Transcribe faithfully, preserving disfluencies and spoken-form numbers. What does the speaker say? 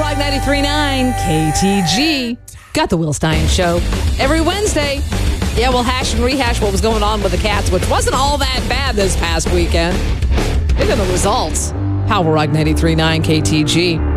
Rock ninety-three point nine, K T G. Got the Will Stein Show. Every Wednesday, yeah, we'll hash and rehash what was going on with the Cats, which wasn't all that bad this past weekend. Even the results. Power Rock ninety-three point nine, K T G.